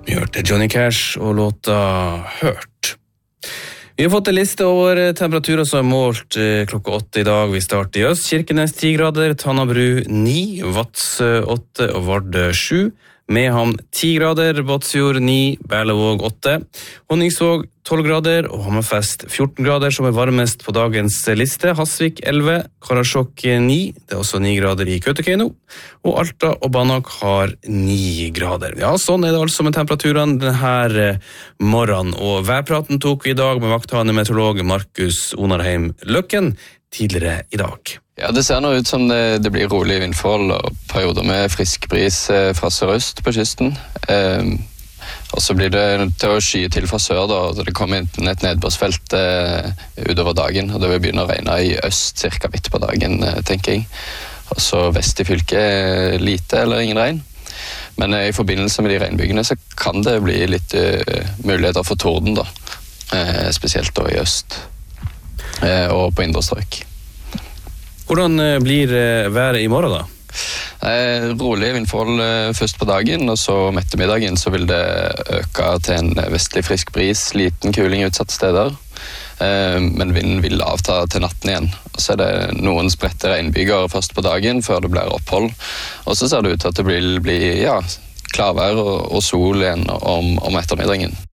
Vi hørte Johnny Cash og låta Hørt. Vi har fått en liste over temperaturer som er målt klokka 8 i dag. Vi starter i øst. Kirkenes 10 grader, Tannabru 9, Vats 8 og Vardø 7. Mehamn 10 grader, Båtsfjord 9, Berlevåg 8, Honningsvåg 12 grader og Hammerfest 14 grader som er varmest på dagens liste. Hasvik 11, Karasjok 9, det er også 9 grader i Kautokeino, og Alta og Banak har 9 grader. Ja, sånn er det altså med temperaturene denne morgenen, og værpraten tok vi i dag med vakthavende meteorolog Markus Onarheim Løkken tidligere i dag. Ja, det ser nå ut som det blir rolig vindforhold og perioder med frisk bris fra sørøst på kysten. Og så blir det til å skye til fra sør da, så det kommer inn et nedbørsfelt utover dagen, og det vil begynne å regne i øst cirka midt på dagen, tenker jeg. Og så vest i fylket lite eller ingen regn. Men i forbindelse med de regnbygene så kan det bli litt muligheter for torden da, spesielt da i øst og på indre strøk. Hvordan blir været i morgen da? Rolig vindforhold først på dagen, og så om ettermiddagen så vil det øke til en vestlig frisk bris, liten kuling utsatte steder. Men vinden vil avta til natten igjen. Og så er det noen spredte regnbyger først på dagen før det blir opphold. Og så ser det ut til at det vil bli klarvær og sol igjen om ettermiddagen.